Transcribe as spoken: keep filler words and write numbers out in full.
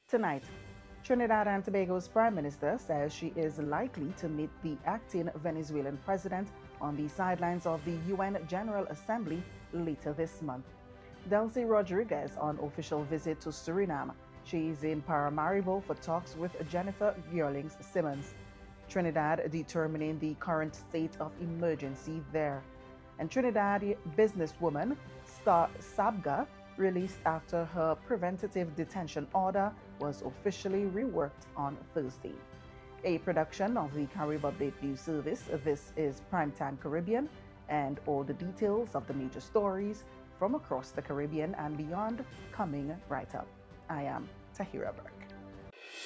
Tonight, Trinidad and Tobago's Prime Minister says she is likely to meet the acting Venezuelan president on the sidelines of the U N General Assembly later this month. Delcy Rodriguez on official visit to Suriname. She is in Paramaribo for talks with Jennifer Geerlings Simmons. Trinidad determining the current state of emergency there. And Trinidad businesswoman Star Sabga, released after her preventative detention order was officially reworked on Thursday. A production of the Carib Update News Service, this is Primetime Caribbean, and all the details of the major stories from across the Caribbean and beyond coming right up. I am Tahira Burke.